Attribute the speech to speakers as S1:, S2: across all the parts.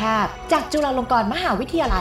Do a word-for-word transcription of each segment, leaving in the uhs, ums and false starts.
S1: าพจากจุฬาลงกรณ์มหาวิทยาลัย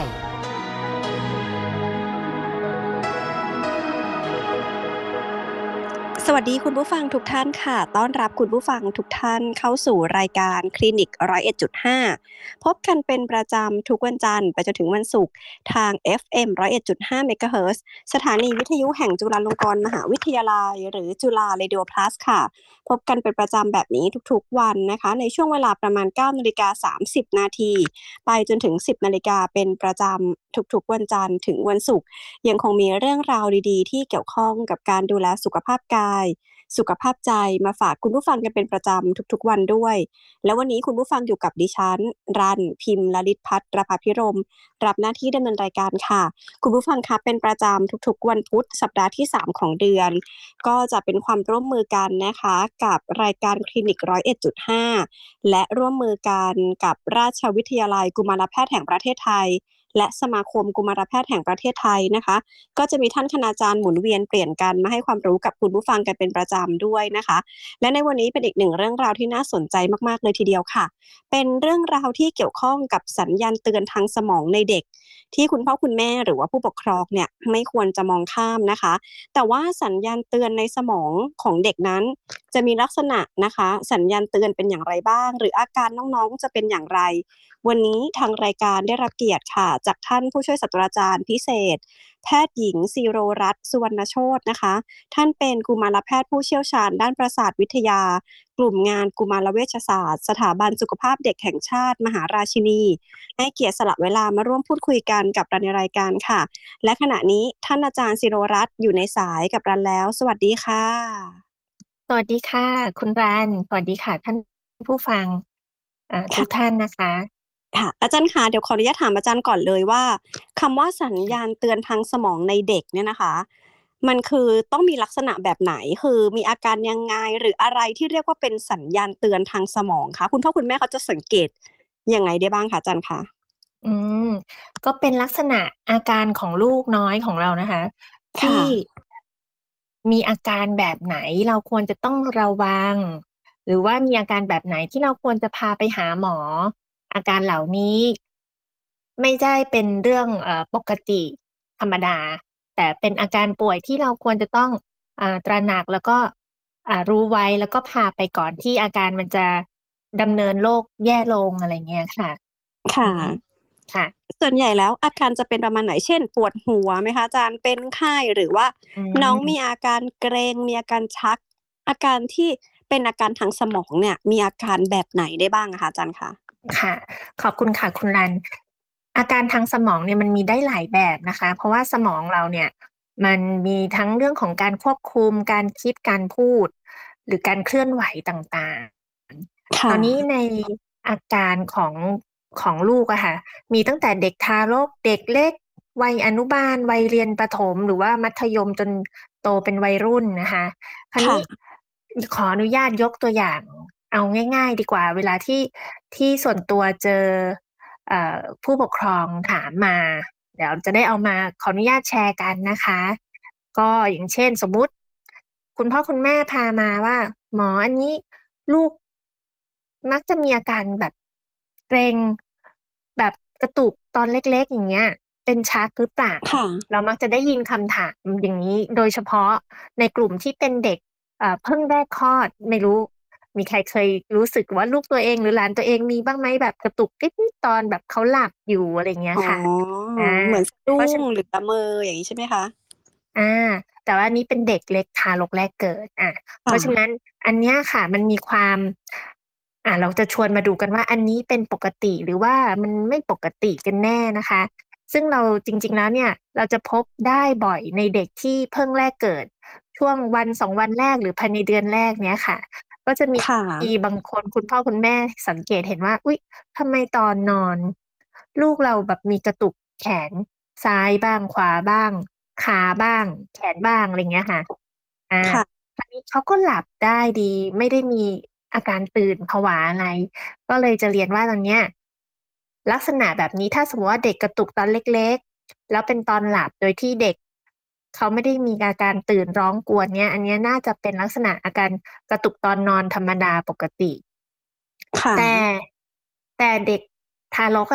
S2: สวัสดีคุณผู้ฟังทุกท่านค่ะต้อนรับคุณผู้ฟังทุกท่านเข้าสู่รายการคลินิก หนึ่งศูนย์เอ็ดจุดห้า พบกันเป็นประจำทุกวันจันทร์ไปจนถึงวันศุกร์ทาง เอฟ เอ็ม หนึ่งศูนย์เอ็ดจุดห้า เมกะเฮิรตซ์สถานีวิทยุแห่งจุฬาลงกรณ์มหาวิทยาลัยหรือจุฬาเรดิโอ Plus ค่ะพบกันเป็นประจำแบบนี้ทุกๆวันนะคะในช่วงเวลาประมาณ เก้านาฬิกาสามสิบนาทีไปจนถึง สิบนาฬิกาเป็นประจำทุกๆวันจันทร์ถึงวันศุกร์ยังคงมีเรื่องราวดีๆที่เกี่ยวข้องกับการดูแลสุขภาพกายสุขภาพใจมาฝากคุณผู้ฟังกันเป็นประจำทุกๆวันด้วยแล้ววันนี้คุณผู้ฟังอยู่กับดิฉันรันพิมพ์ลลิตพัฒน์ประภาพิรมรับหน้าที่ดำเนินรายการค่ะคุณผู้ฟังคะเป็นประจำทุกๆวันพุธสัปดาห์ที่สามของเดือนก็จะเป็นความร่วมมือกันนะคะกับรายการคลินิก หนึ่งศูนย์เอ็ดจุดห้า และร่วมมือกันกับราชวิทยาลัยกุมารแพทย์แห่งประเทศไทยและสมาคมกุมารแพทย์แห่งประเทศไทยนะคะก็จะมีท่านคณาจารย์หมุนเวียนเปลี่ยนกันมาให้ความรู้กับคุณผู้ฟังกันเป็นประจำด้วยนะคะและในวันนี้เป็นอีกหนึ่งเรื่องราวที่น่าสนใจมากๆเลยทีเดียวค่ะเป็นเรื่องราวที่เกี่ยวข้องกับสัญญาณเตือนทางสมองในเด็กที่คุณพ่อคุณแม่หรือว่าผู้ปกครองเนี่ยไม่ควรจะมองข้ามนะคะแต่ว่าสัญญาณเตือนในสมองของเด็กนั้นจะมีลักษณะนะคะสัญญาณเตือนเป็นอย่างไรบ้างหรืออาการน้องๆจะเป็นอย่างไรวันนี้ทางรายการได้รับเกียรติค่ะจากท่านผู้ช่วยศาสตราจารย์พิเศษแพทย์หญิงศิโรรัตน์สุวรรณโชตินะคะท่านเป็นกุมารแพทย์ผู้เชี่ยวชาญด้านประสาทวิทยากลุ่มงานกุมารเวชศาสตร์สถาบันสุขภาพเด็กแห่งชาติมหาราชินีให้เกียรติสละเวลามาร่วมพูดคุยกันกับเราในรายการค่ะและขณะนี้ท่านอาจารย์ศิโรรัตน์อยู่ในสายกับเราแล้วสวัสดีค่ะ
S3: สวัสดีค่ะคุณรันสวัสดีค่ะท่านผู้ฟังอ่าทุก
S2: ค่ะ
S3: ท่านนะคะ
S2: ค่ะอาจารย์คะเดี๋ยวขออนุญาตถามอาจารย์ก่อนเลยว่าคำว่าสัญญาณเตือนทางสมองในเด็กเนี่ยนะคะมันคือต้องมีลักษณะแบบไหนคือมีอาการยังไงหรืออะไรที่เรียกว่าเป็นสัญญาณเตือนทางสมองคะคุณพ่อคุณแม่เขาจะสังเกตยังไงได้บ้างคะอาจารย์คะ
S3: อืมก็เป็นลักษณะอาการของลูกน้อยของเรานะคะ
S2: ค่ะ
S3: ที่มีอาการแบบไหนเราควรจะต้องระวังหรือว่ามีอาการแบบไหนที่เราควรจะพาไปหาหมออาการเหล่านี้ไม่ได้เป็นเรื่องเอ่อปกติธรรมดาแต่เป็นอาการป่วยที่เราควรจะต้องอ่าตระหนักแล้วก็อ่ารู้ไว้แล้วก็พาไปก่อนที่อาการมันจะดำเนินโรคแย่ลงอะไรเงี้ยค่ะ
S2: ค่ะ
S3: อืมค่ะ
S2: ส่วนใหญ่แล้วอาการจะเป็นประมาณไหนเช่นปวดหัวไหมคะอาจารย์เป็นไข้หรือว่า
S3: อื
S2: น้องมี
S3: ม
S2: อาการเกร็งมีอาการชักอาการที่เป็นอาการทางสมองเนี่ยมีอาการแบบไหนได้บ้างอะคะอาจารย์คะ
S3: ค่ะขอบคุณค่ะคุณรันอาการทางสมองเนี่ยมันมีได้หลายแบบนะคะเพราะว่าสมองเราเนี่ยมันมีทั้งเรื่องของการควบคุมการคิดการพูดหรือการเคลื่อนไหวต่างๆค
S2: ค่ะ
S3: ราวนี้ในอาการของของลูกอะค่ะมีตั้งแต่เด็กทารกเด็กเล็กวัยอนุบาลวัยเรียนประถมหรือว่ามัธยมจนโตเป็นวัยรุ่นนะคะคราวนี้
S2: ค่ะ
S3: ขออนุญาตยกตัวอย่างเอาง่ายๆดีกว่าเวลาที่ ที่ส่วนตัวเจอเอ่อผู้ปกครองถามมาเดี๋ยวจะได้เอามาขออนุญาตแชร์กันนะคะก็อย่างเช่นสมมุติคุณพ่อคุณแม่พามาว่าหมออันนี้ลูกมักจะมีอาการแบบเกร็งแบบกระตุกตอนเล็กๆอย่างเงี้ยเป็นชักหรือเปล่า
S2: ค่ะ
S3: เรามักจะได้ยินคำถามอย่างนี้โดยเฉพาะในกลุ่มที่เป็นเด็กเอ่อเพิ่งแรกคลอดไม่รู้ มีใครเคยรู้สึกว่าลูกตัวเองหรือหลานตัวเองมีบ้างไหมแบบกระตุกนิดๆตอนแบบเขาหลับอยู่อะไรอย่างเงี้ย
S2: อ๋อ
S3: ค่ะอา
S2: เหมือนสะดุ้
S3: เพราะฉะ
S2: งหรือละเมออย่างงี้ใช่ไหมคะ
S3: อาแต่ว่าอันนี้เป็นเด็กเล็กทารกแรกเกิดอาเพราะฉะ
S2: ค่ะ
S3: นั้นอันเนี้ยค่ะมันมีความอ่าเราจะชวนมาดูกันว่าอันนี้เป็นปกติหรือว่ามันไม่ปกติกันแน่นะคะซึ่งเราจริงๆแล้วเนี่ยเราจะพบได้บ่อยในเด็กที่เพิ่งแรกเกิดช่วงวันสองวันแรกหรือภายในเดือนแรกเนี้ยค่ะก็จะมี
S2: ค่ะ
S3: บางคนคุณพ่อคุณแม่สังเกตเห็นว่าอุ๊ยทำไมตอนนอนลูกเราแบบมีกระตุกแขนซ้ายบ้างขวาบ้าง ขาบ้างแขนบ้างอะไรเงี้ยค่ะอา
S2: ค่ะ
S3: คราวนี้เขาก็หลับได้ดีไม่ได้มีอาการตื่นผวาอะไรก็เลยจะเรียนว่าตอนเนี้ยลักษณะแบบนี้ถ้าสมมุติว่าเด็กกระตุกตอนเล็กๆแล้วเป็นตอนหลับโดยที่เด็กเขาไม่ได้มีอาการตื่นร้องกวนเนี้ยอันเนี้ยน่าจะเป็นลักษณะอาการกระตุกตอนนอนธรรมดาปกติ
S2: ค่ะ
S3: แต่แต่เด็กทารก